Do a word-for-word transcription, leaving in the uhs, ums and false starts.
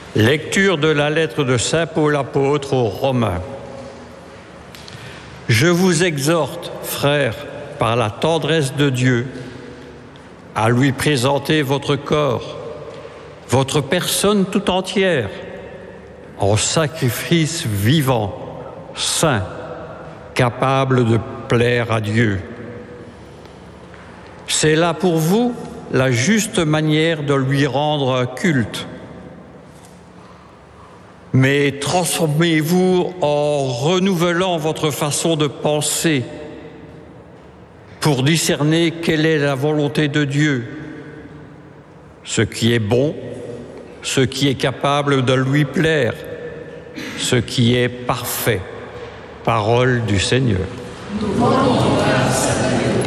Lecture de la lettre de saint Paul apôtre aux Romains. Je vous exhorte, frères, par la tendresse de Dieu, à lui présenter votre corps, votre personne tout entière, en sacrifice vivant, saint, capable de plaire à Dieu. C'est là pour vous la juste manière de lui rendre un culte. Mais transformez-vous en renouvelant votre façon de penser pour discerner quelle est la volonté de Dieu, ce qui est bon, ce qui est capable de lui plaire, ce qui est parfait. Parole du Seigneur. Nous rendons grâce à Dieu.